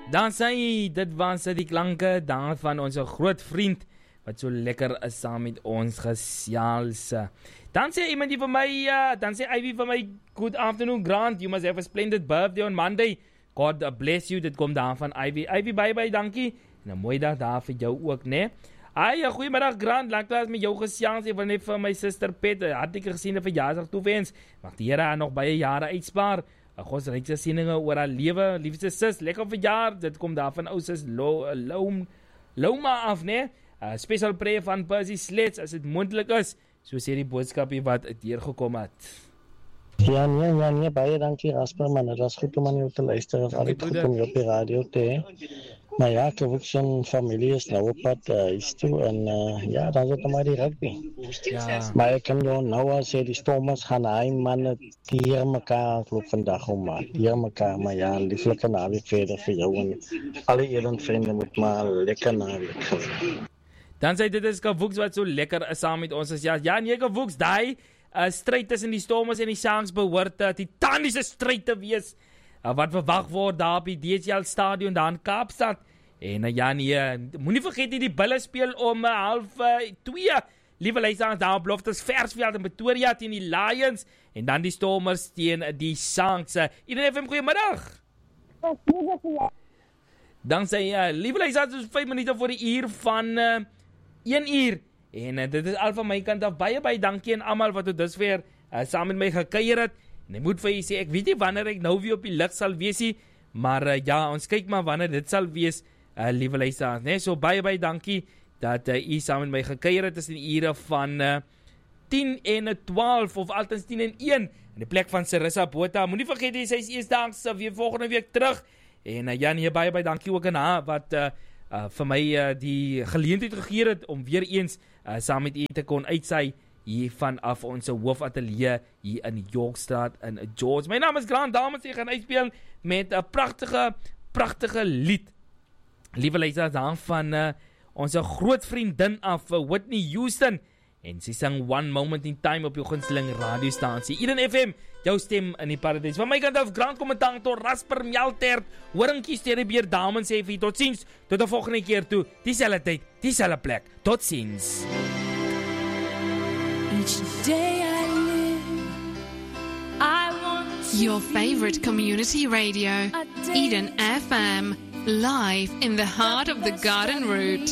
Dan sê dit was die klanke daar van ons groot vriend wat so lekker is saam met ons gesels. Dan sê iemand vir my, dan sê Ivy vir my, good afternoon Grant, you must have a splendid birthday on Monday. God bless you, dit kom daar van Ivy. Ivy, bye, dankie. En 'n mooi dag daar vir jou ook, né? Goeiemiddag Grant, lanklaas met jou gesels. Ek wil net vir my suster Pet, hartlik gesien 'n verjaarsdag toewens. Mag die Here haar nog baie jare uitspaar. God se rykste sieninge oor haar lewe. Liefste sis, lekker verjaar. Dit kom daar van ou sis Loma af, né? Special prayer van Percy Slets as dit moontlik is. So sê die boodskapie wat deurgekom het. Ja, nee, baie dankie Rasper man. Dit was goed om aan jou te luister. Het altijd goed om jou op die radio te hê. Maar ja, ek ook zo'n familie is nou op pad is toe en ja, dan zit er maar die rugby. Ja. Maar ek kan jou nou al sê, die Stormers gaan hy man hier mekaar loop vandag om maar. Hier mekaar, maar ja, lieflike naweek verder vir jou en alle Eden vriende moet maar lekker naweek. Dan sê dit is Kavoeks wat so lekker is saam met ons is. Ja, nee Kavoeks, die stryd tussen die Stormers en die Sharks behoort 'n titaniese stryd te wees. Wat verwag word daar op die DHL stadion daar in Kaapstad. En ja nee, moenie vergeet die bulle speel om 1:30. Liewe luisteraars, daar op Loftus Versveld in Pretoria teen die Lions en dan die Stormers teen die Sharks. Eden FM, goeiemiddag. Dan sê liewe luisteraars, ons 5 minute voor die uur van 1 uur. En dit is al van my kant af baie dankie aan almal wat tot dusver saam met my gekuier het. En ek moet vir julle sê, ek weet nie wanneer ek nou weer op die lig sal wees nie, maar ja, ons kyk maar wanneer dit sal wees, liewe luisteraars, né? So baie dankie dat u saam met my gekuier het tussen die ure van 10 en 12 of altens 10 en 1 in die plek van Sarissa Botha. Moenie vergeet sy is eersdaags weer volgende week terug. En ja, nee, baie dankie ook aan haar wat vir my die geleentheid gegee het om weer eens saam met u te kon uitsaai hier vanaf ons hoofatelier hier in Yorkstraat in George. My naam is Grant, dames, ek gaan uitspeel met 'n pragtige lied. Liewe luisteraars, daar van ons groot vriendin af, Whitney Houston, en sy sing One Moment in Time op jou gunsteling radiostasie. Eden FM, jou stem in die paradys. Van my kant af, Grant kommentator Rasper Meltert, horingkie sterrebeer, dames, sê vir tot ziens, tot 'n volgende keer toe, dieselfde tyd, dieselfde plek, tot ziens. Each day I live, I want your favorite community radio, Eden FM, live in the heart of the Garden Route.